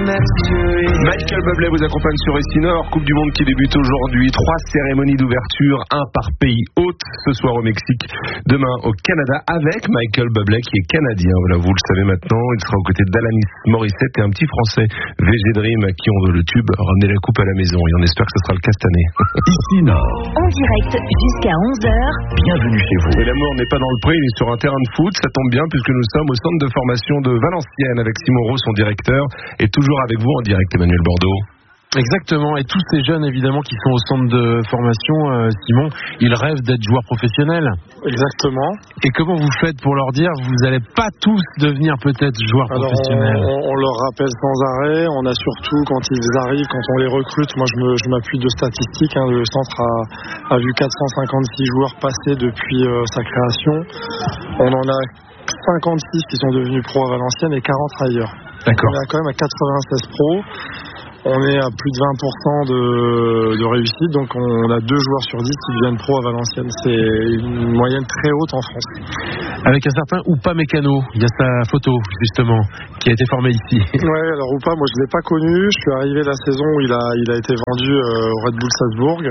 Michael Bublé vous accompagne sur Essinor. Coupe du Monde qui débute aujourd'hui. 3 cérémonies d'ouverture, un par pays hôte. Ce soir au Mexique, demain au Canada avec Michael Bublé qui est canadien. Voilà, vous le savez maintenant. Il sera aux côtés d'Alanis Morissette et un petit français, VG Dream, qui ont le tube ramener la coupe à la maison. Et on espère que ce sera le cas cette année. Essinor. En direct jusqu'à 11h. Bienvenue chez vous. Et l'amour n'est pas dans le pré, il est sur un terrain de foot. Ça tombe bien puisque nous sommes au centre de formation de Valenciennes avec Simon Rowe, son directeur, et toujours avec vous en direct, Emmanuel Bordeaux. Exactement, et tous ces jeunes évidemment qui sont au centre de formation, Simon, ils rêvent d'être joueurs professionnels. Exactement. Et comment vous faites pour leur dire, vous n'allez pas tous devenir peut-être joueurs professionnels? On leur rappelle sans arrêt, on a surtout quand ils arrivent, quand on les recrute, moi je m'appuie de statistiques, le centre a vu 456 joueurs passer depuis sa création. On en a 56 qui sont devenus pros à Valenciennes et 40 ailleurs. D'accord. On est quand même à 96 pros. On est à plus de 20% de réussite, donc on a 2 joueurs sur 10 qui deviennent pros à Valenciennes. C'est une moyenne très haute en France. Avec un certain Oupa Mécano, il y a sa photo justement qui a été formée ici. Ouais, alors Oupa, moi je l'ai pas connu. Je suis arrivé la saison où il a été vendu au Red Bull Salzbourg.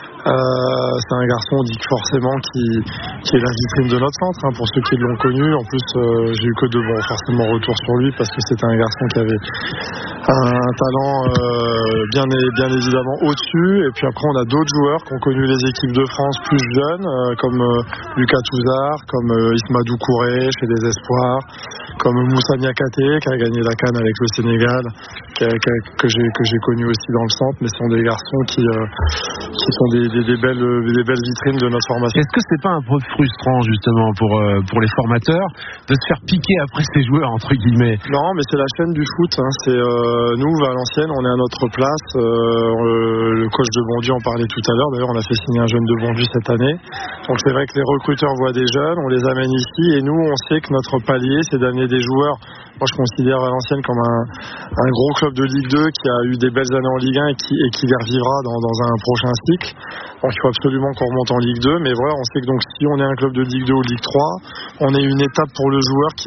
C'est un garçon, on dit que forcément qui est la vitrine de notre centre, pour ceux qui l'ont connu. En plus, j'ai eu que de bons forcément retours sur lui parce que c'était un garçon qui avait un talent bien évidemment au-dessus. Et puis après, on a d'autres joueurs qui ont connu les équipes de France plus jeunes, comme Lucas Touzard, comme Ismadou Kouré chez les Espoirs, comme Moussa Niakate qui a gagné la CAN avec le Sénégal, que j'ai connu aussi dans le centre. Mais ce sont des garçons qui sont des belles vitrines de notre formation. Est-ce que c'est pas un peu frustrant justement pour les formateurs de se faire piquer après ces joueurs entre guillemets? Non, mais c'est la chaîne du foot. C'est nous, Valenciennes, on est à notre place. Le coach de Bondy en parlait tout à l'heure. D'ailleurs, on a fait signer un jeune de Bondy cette année. Donc c'est vrai que les recruteurs voient des jeunes, on les amène ici, et nous, on sait que notre palier, c'est d'amener des joueurs. Moi, je considère Valenciennes comme un gros club de Ligue 2 qui a eu des belles années en Ligue 1 et qui les revivra dans un prochain cycle. Donc, il faut absolument qu'on remonte en Ligue 2. Mais voilà, on sait que donc, si on est un club de Ligue 2 ou Ligue 3, on est une étape pour le joueur qui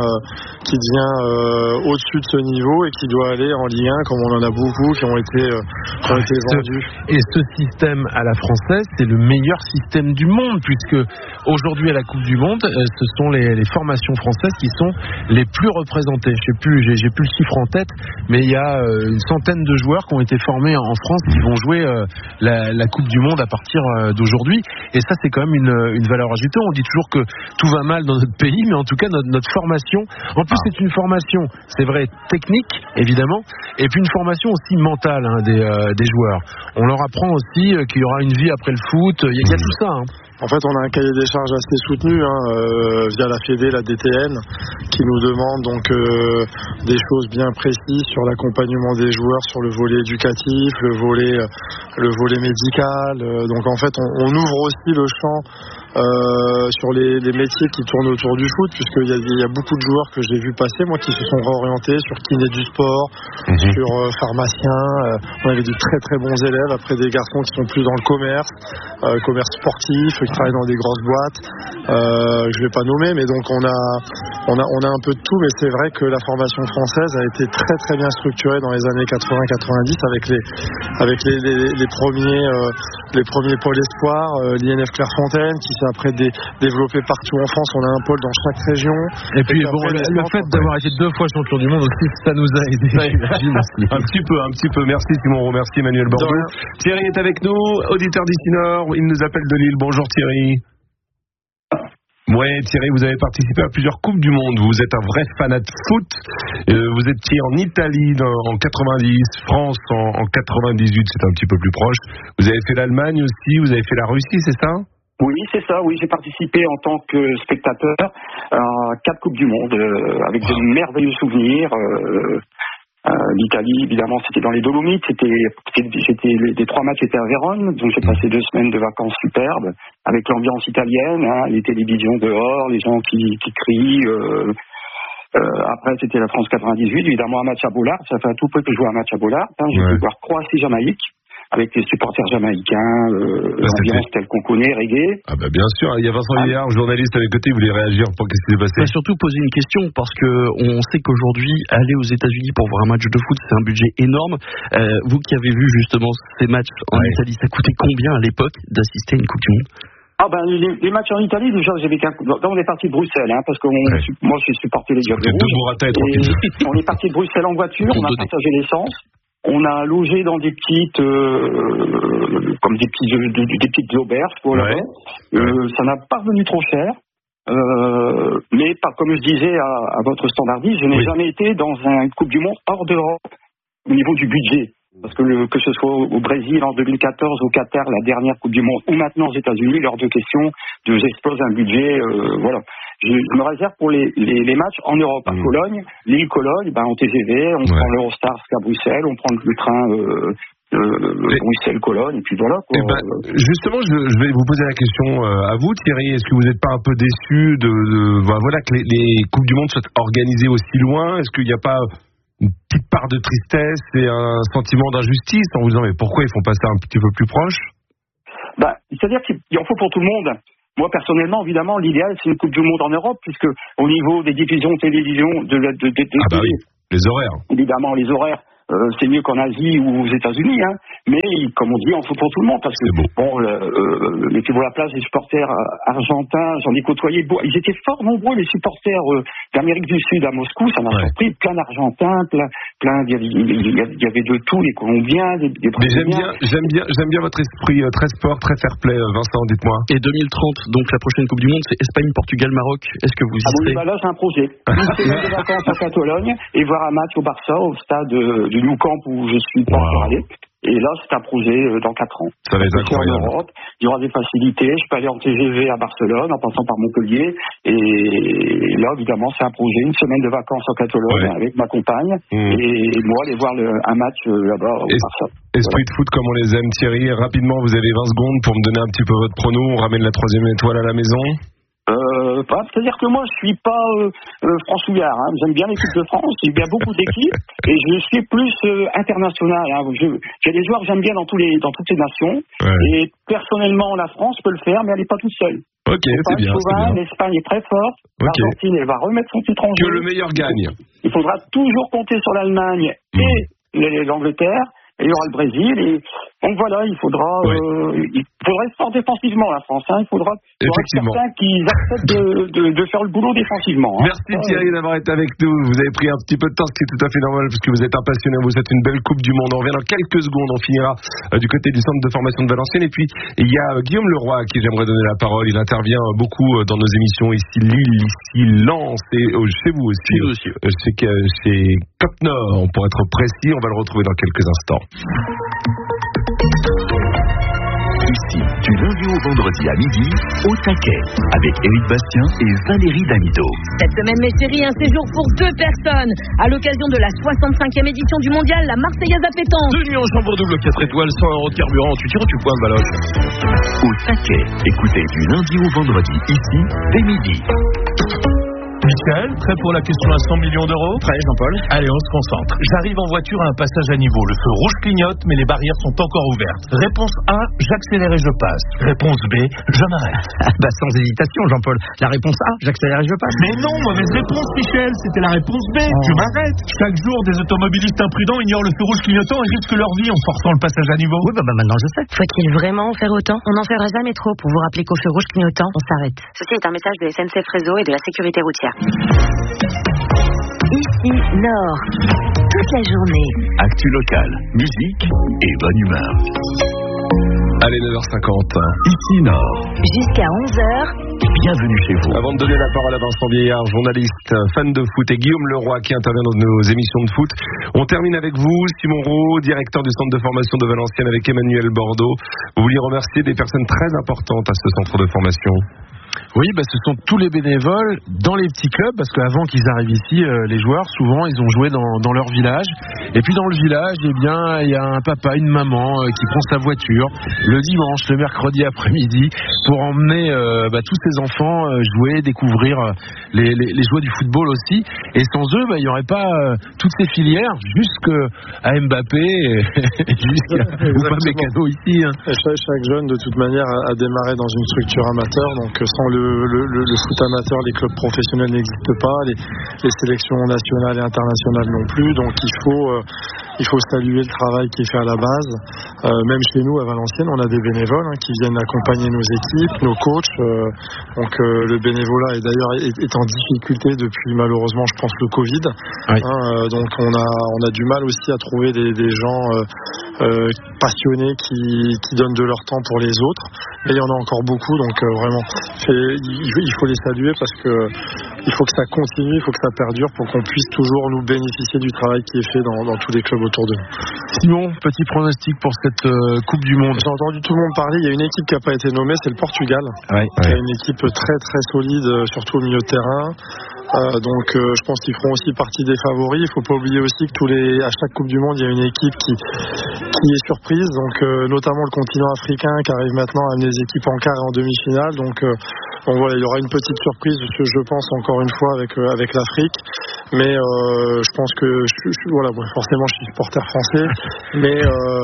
devient au-dessus de ce niveau et qui doit aller en Ligue 1, comme on en a beaucoup qui ont été vendus. Et ce système à la française, c'est le meilleur système du monde, puisque aujourd'hui à la Coupe du Monde, ce sont les formations françaises qui sont les plus représentées. J'ai plus le chiffre en tête, mais il y a une centaine de joueurs qui ont été formés en France qui vont jouer la Coupe du Monde à partir d'aujourd'hui. Et ça, c'est quand même une valeur ajoutée. On dit toujours que tout va mal dans notre pays, mais en tout cas notre formation, en plus c'est une formation, c'est vrai, technique évidemment, et puis une formation aussi mentale des joueurs. On leur apprend aussi qu'il y aura une vie après le foot. Il y a tout ça. En fait, on a un cahier des charges assez soutenu via la Fédé, la DTN, qui nous demande donc des choses bien précises sur l'accompagnement des joueurs, sur le volet éducatif, le volet médical. Donc en fait, on ouvre aussi le champ sur les métiers qui tournent autour du foot, puisqu'il y a beaucoup de joueurs que j'ai vu passer, moi, qui se sont réorientés sur kiné du sport, sur pharmacien. On avait de très très bons élèves, après des garçons qui sont plus dans le commerce sportif, qui travaillent dans des grosses boîtes. Je vais pas nommer, mais donc on a un peu de tout, mais c'est vrai que la formation française a été très très bien structurée dans les années 80-90 avec les premiers pôles espoirs, l'INF Clairefontaine qui s'est après développé partout en France. On a un pôle dans chaque région. Et puis le fait d'avoir été 2 fois champion du monde aussi, ça nous a aidé. Un petit peu. Merci Simon, merci Emmanuel Bordeaux. Thierry est avec nous, auditeur d'Essinor. Il nous appelle de Lille. Bonjour Thierry. Ouais, Thierry, vous avez participé à plusieurs Coupes du Monde. Vous êtes un vrai fanat de foot. Vous étiez en Italie en 90, France en 98, c'est un petit peu plus proche. Vous avez fait l'Allemagne aussi, vous avez fait la Russie, c'est ça ? Oui, c'est ça. Oui, j'ai participé en tant que spectateur à 4 Coupes du Monde avec de merveilleux souvenirs. L'Italie, évidemment, c'était dans les Dolomites. Les 3 matchs étaient à Vérone, donc j'ai passé 2 semaines de vacances superbes avec l'ambiance italienne, les télévisions dehors, les gens qui crient. Après, c'était la France 98, évidemment un match à Bollard. Ça fait un tout peu que je joue un match à Bollard. J'ai pu voir Croatie-Jamaïque. avec les supporters jamaïcains, l'ambiance telle qu'on connaît, reggae. Ah bah bien sûr, il y a Vincent Vieillard, journaliste avec côté, il voulait réagir pour qu'est-ce qui s'est passé. Surtout poser une question, parce que on sait qu'aujourd'hui, aller aux États-Unis pour voir un match de foot, c'est un budget énorme. Vous qui avez vu justement ces matchs en Italie, ça coûtait combien à l'époque d'assister à une Coupe du Monde? Les matchs en Italie, déjà, on est parti de Bruxelles, hein, parce que moi, je suis supporté les Diables Rouges. On est parti de Bruxelles en voiture, on a partagé l'essence. On a logé dans des petites, comme des petites auberges, voilà. Ça n'a pas revenu trop cher. Mais comme je disais à votre standardiste, je n'ai jamais été dans une Coupe du Monde hors d'Europe au niveau du budget. Parce que ce soit au Brésil en 2014, au Qatar, la dernière Coupe du Monde, ou maintenant aux États-Unis, lors de questions de j'explose un budget, voilà. Je me réserve pour les matchs en Europe, à Cologne, l'île Cologne, en TGV, on prend l'Eurostar jusqu'à Bruxelles, on prend le train Bruxelles-Cologne, et puis voilà. Quoi. Justement, je vais vous poser la question à vous, Thierry. Est-ce que vous n'êtes pas un peu déçu que les Coupes du Monde soient organisées aussi loin? Est-ce qu'il n'y a pas une petite part de tristesse et un sentiment d'injustice en vous disant mais pourquoi ils font pas ça un petit peu plus proche? C'est-à-dire qu'il en faut pour tout le monde. Moi personnellement, évidemment, l'idéal c'est une Coupe du Monde en Europe, puisque au niveau des diffusions télévision oui, les horaires. Évidemment, les horaires. C'est mieux qu'en Asie ou aux États-Unis, hein. Mais comme on dit, on faut pour tout le monde, parce que mettez-vous à la place des supporters argentins, j'en ai côtoyé, ils étaient fort nombreux, les supporters d'Amérique du Sud à Moscou, ça m'a surpris, plein d'Argentins, il y avait de tout, les Colombiens, des Brésiliens. J'aime bien votre esprit très sport, très fair play, Vincent, dites-moi. Et 2030, donc la prochaine Coupe du Monde, c'est Espagne, Portugal, Maroc. Est-ce que vous y serez? Là, c'est un projet. Une semaine de vacances à Catalogne et voir un match au Barça, au stade du Nou Camp où je suis pas encore allé. Et là, c'est un projet dans 4 ans. Ça va être incroyable. En Europe, il y aura des facilités. Je peux aller en TGV à Barcelone en passant par Montpellier. Et là, évidemment, c'est un projet, une semaine de vacances en Catalogne avec ma compagne. Et moi, aller voir un match là-bas au Barça. Esprit de foot comme on les aime, Thierry. Rapidement, vous avez 20 secondes pour me donner un petit peu votre prono. On ramène la 3e étoile à la maison. C'est-à-dire que moi je suis pas francouillard, hein. J'aime bien l'équipe de France, il y a beaucoup d'équipes et je suis plus international, hein. J'ai des joueurs que j'aime bien dans toutes les nations et personnellement la France peut le faire mais elle n'est pas toute seule. Ok, c'est bien. L'Espagne est très forte, l'Argentine elle va remettre son titre en jeu. Que le meilleur gagne. Il faudra toujours compter sur l'Allemagne et l'Angleterre. Et il y aura le Brésil, et donc voilà, il faudrait se fort défensivement la France, hein. Il faudra certains qui acceptent de faire le boulot défensivement. Hein. Merci Thierry d'avoir été avec nous. Vous avez pris un petit peu de temps, ce qui est tout à fait normal parce que vous êtes un passionné. Vous êtes une belle Coupe du Monde. On revient dans quelques secondes. On finira du côté du centre de formation de Valenciennes. Et puis il y a Guillaume Leroy à qui j'aimerais donner la parole. Il intervient beaucoup dans nos émissions ici Lille, ici Lens et chez vous aussi. Chez Cap Nord, pour être précis. On va le retrouver dans quelques instants. Ici, du lundi au vendredi à midi, au taquet, avec Éric Bastien et Valérie Damito. Cette semaine, mes chéris, un séjour pour 2 personnes. À l'occasion de la 65e édition du mondial, la Marseillaise à pétanque. 2 nuits en chambre double 4 étoiles, 100 € de carburant. Tu tires ou tu pointes, Baloche? Au taquet, écoutez du lundi au vendredi, ici, dès midi. Michel, prêt pour la question à 100 millions d'euros? Prêt, Jean-Paul. Allez, on se concentre. J'arrive en voiture à un passage à niveau. Le feu rouge clignote, mais les barrières sont encore ouvertes. Réponse A, j'accélère et je passe. Réponse B, je m'arrête. Sans hésitation, Jean-Paul. La réponse A, j'accélère et je passe. Mais non, mauvaise réponse, Michel. C'était la réponse B, je m'arrête. Chaque jour, des automobilistes imprudents ignorent le feu rouge clignotant et risquent leur vie en forçant le passage à niveau. Oui, maintenant je sais. Faut-il vraiment en faire autant? On n'en fera jamais trop pour vous rappeler qu'au feu rouge clignotant, on s'arrête. Ceci est un message de SNCF Réseau et de la sécurité routière. Ici, Nord. Toute la journée. Actu locale, musique et bonne humeur. Allez, 9h50. Ici Nord. Jusqu'à 11h. Bienvenue chez vous. Avant de donner la parole à Vincent Vieillard, journaliste, fan de foot, et Guillaume Leroy qui intervient dans nos émissions de foot, on termine avec vous, Simon Roux, directeur du centre de formation de Valenciennes avec Emmanuel Bordeaux. Vous vouliez remercier des personnes très importantes à ce centre de formation? Oui, ce sont tous les bénévoles dans les petits clubs, parce qu'avant qu'ils arrivent ici, les joueurs, souvent, ils ont joué dans leur village. Et puis dans le village, il y a un papa, une maman qui prend sa voiture le dimanche, le mercredi après-midi, pour emmener tous ces enfants jouer, découvrir les joies du football aussi. Et sans eux, il n'y aurait pas toutes ces filières jusqu'à Mbappé et jusqu'à Upamecano ici. Hein. Chaque jeune, de toute manière, a démarré dans une structure amateur, donc sans le foot amateur, les clubs professionnels n'existent pas, les sélections nationales et internationales non plus, donc il faut saluer le travail qui est fait à la base. Même chez nous à Valenciennes, on a des bénévoles qui viennent accompagner nos équipes, nos coachs, donc le bénévolat est en difficulté depuis malheureusement je pense le Covid. Oui. Donc on a du mal aussi à trouver des gens passionnés qui donnent de leur temps pour les autres, mais il y en a encore beaucoup, donc vraiment il faut les saluer parce que il faut que ça continue, il faut que ça perdure pour qu'on puisse toujours nous bénéficier du travail qui est fait dans tous les clubs autour de nous. Simon, petit pronostic pour cette Coupe du Monde. J'ai entendu tout le monde parler, il y a une équipe qui n'a pas été nommée, c'est le Portugal. Qui a une équipe très très solide, surtout au milieu de terrain. Donc je pense qu'ils feront aussi partie des favoris. Il ne faut pas oublier aussi que à chaque Coupe du Monde, il y a une équipe qui est surprise, donc notamment le continent africain qui arrive maintenant à amener des équipes en quart et en demi-finale. Donc voilà, il y aura une petite surprise, je pense encore une fois avec l'Afrique. Mais je pense que forcément je suis supporter français, mais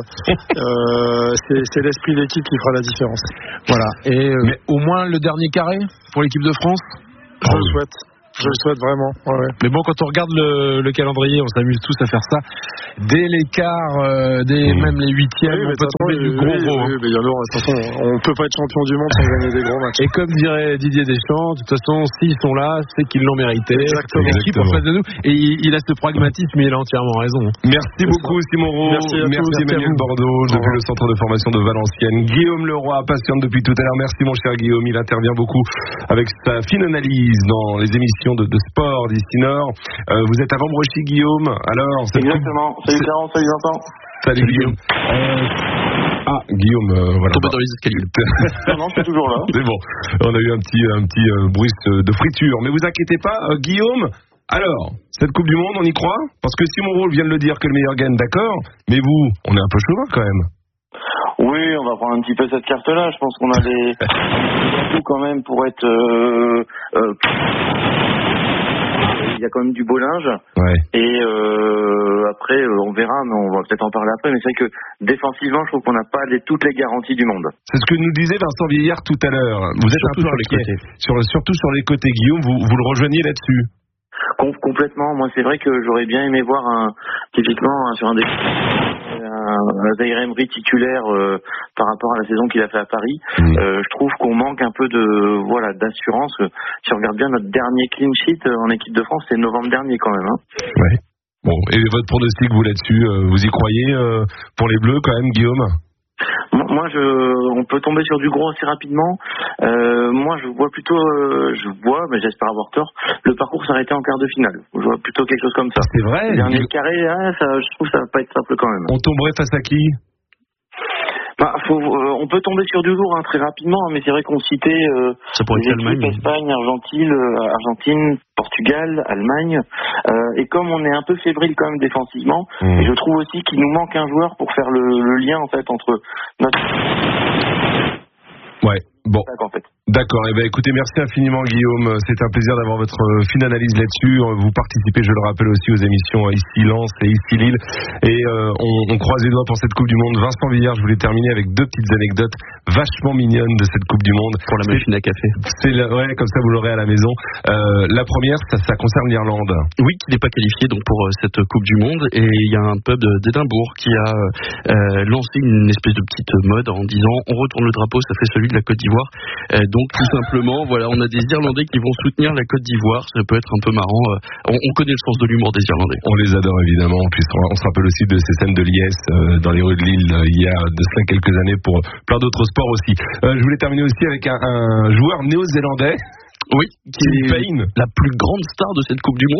c'est l'esprit d'équipe qui fera la différence. Voilà. Et mais au moins le dernier carré pour l'équipe de France. Je le souhaite. Je le souhaite vraiment. Ouais. Mais bon, quand on regarde le calendrier, on s'amuse tous à faire ça. Dès les quarts, même les huitièmes, on peut tomber du gros gros. Oui, mais alors, de toute façon, on peut pas être champion du monde sans gagner des gros matchs. Et comme dirait Didier Deschamps, de toute façon, s'ils sont là, c'est qu'ils l'ont mérité. Exactement. L'équipe en face de nous. Et il a ce pragmatisme, mais il a entièrement raison. Merci beaucoup, Simon Rowe. Merci Emmanuel Bordeaux, depuis le centre de formation de Valenciennes. Guillaume Leroy patiente depuis tout à l'heure. Merci mon cher Guillaume. Il intervient beaucoup avec sa fine analyse dans les émissions de sport d'ici Nord. Vous êtes à Vambrechy, Guillaume. Alors, exactement. Salut Clarence, salut Vincent. Salut Guillaume. Guillaume, voilà. Tombé dans les escaliers. Non, je suis toujours là. C'est bon. On a eu un petit bruit de friture. Mais vous inquiétez pas, Guillaume. Alors, cette Coupe du Monde, on y croit? Parce que Simon Rowe vient de le dire que le meilleur gagne, d'accord. Mais vous, on est un peu chauvin quand même. Oui, on va prendre un petit peu cette carte-là. Je pense qu'on a des atouts quand même pour être. Il y a quand même du beau linge. Ouais. Et après, on verra, mais on va peut-être en parler après. Mais c'est vrai que défensivement, je trouve qu'on n'a pas toutes les garanties du monde. C'est ce que nous disait Vincent Vieillard tout à l'heure. Vous êtes surtout un peu inquiet. Surtout sur les côtés, Guillaume. Vous le rejoignez là-dessus? Complètement. Moi, c'est vrai que j'aurais bien aimé voir typiquement sur un Zaïre Emery titulaire par rapport à la saison qu'il a fait à Paris. Je trouve qu'on manque un peu d'assurance. Si on regarde bien notre dernier clean sheet en équipe de France, c'est novembre dernier quand même. Ouais. Bon, et votre pronostic, vous là-dessus, vous y croyez pour les Bleus quand même, Guillaume? Moi, on peut tomber sur du gros assez rapidement. Moi, je vois, mais j'espère avoir tort, le parcours s'arrêter en quart de finale. Je vois plutôt quelque chose comme ça. C'est vrai. Le dernier carré, je trouve que ça va pas être simple quand même. On tomberait face à qui? On peut tomber sur du lourd très rapidement, mais c'est vrai qu'on citait les équipes Espagne, Argentine, Portugal, Allemagne, et comme on est un peu fébrile quand même défensivement, et je trouve aussi qu'il nous manque un joueur pour faire le lien en fait entre notre. Ouais. Bon, d'accord. Eh ben, écoutez, merci infiniment Guillaume. C'était un plaisir d'avoir votre fine analyse là-dessus. Vous participez, je le rappelle, aussi aux émissions Ici Lens et Ici Lille. Et on croise les doigts pour cette Coupe du Monde. Vincent Vieillard, je voulais terminer avec deux petites anecdotes vachement mignonnes de cette Coupe du Monde. Pour la machine à café. Ouais, comme ça vous l'aurez à la maison. La première, ça concerne l'Irlande. Oui, qui n'est pas qualifié donc pour cette Coupe du Monde. Et il y a un pub d'Édimbourg qui a lancé une espèce de petite mode en disant on retourne le drapeau, ça fait celui de la Côte d'Ivoire. Donc tout simplement, voilà, on a des Irlandais qui vont soutenir la Côte d'Ivoire. Ça peut être un peu marrant. On connaît le sens de l'humour des Irlandais. On les adore évidemment. Puis on se rappelle aussi de ces scènes de liesse dans les rues de Lille il y a de cela quelques années pour plein d'autres sports aussi. Je voulais terminer aussi avec un joueur néo-zélandais. Oui, qui est la plus grande star de cette Coupe du Monde.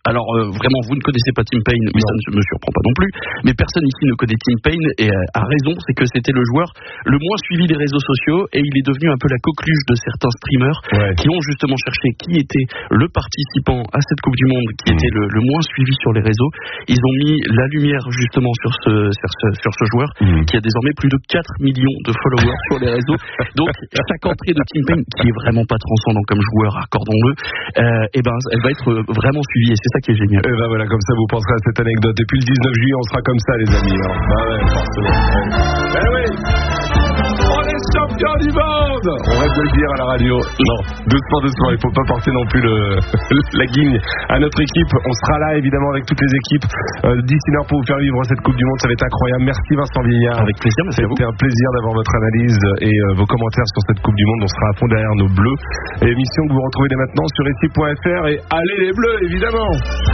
Alors vraiment, vous ne connaissez pas Tim Paine, mais ça ne me surprend pas non plus. Mais personne ici ne connaît Tim Paine et a raison, c'est que c'était le joueur le moins suivi des réseaux sociaux et il est devenu un peu la coqueluche de certains streamers qui ont justement cherché qui était le participant à cette Coupe du Monde qui était le moins suivi sur les réseaux. Ils ont mis la lumière justement sur ce joueur qui a désormais plus de 4 millions de followers sur les réseaux. Donc chaque entrée de Tim Paine, qui est vraiment pas transcendant comme joueur, accordons-le, elle va être vraiment suivie et c'est ça qui est génial. Et ben voilà, comme ça vous penserez à cette anecdote. Et puis le 19 juillet, on sera comme ça, les amis. Hein. Bah ouais, forcément. Eh oui, on est champion du monde. On reste de le dire à la radio. Non, doucement, il faut pas porter non plus la guigne à notre équipe. On sera là évidemment avec toutes les équipes d'ici là pour vous faire vivre cette Coupe du Monde. Ça va être incroyable. Merci Vincent Vieillard. Avec plaisir, merci à vous. C'était un plaisir d'avoir votre analyse et vos commentaires sur cette Coupe du Monde. On sera à fond derrière nos bleus. Et émission que vous retrouvez dès maintenant sur ici.fr et allez les bleus évidemment.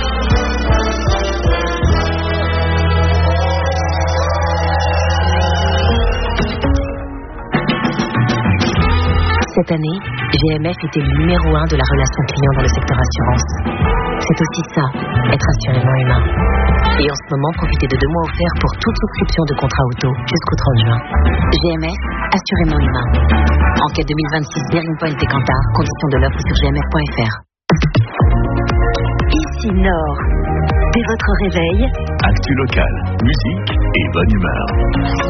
Cette année, GMF était le numéro 1 de la relation client dans le secteur assurance. C'est aussi ça, être assurément humain. Et en ce moment, profitez de 2 mois offerts pour toute souscription de contrat auto jusqu'au 30 juin. GMF, assurément humain. Enquête 2026 Bearing Point et Cantar, conditions de l'offre sur gmf.fr. Ici Nord. Dès votre réveil, actu local, musique et bonne humeur.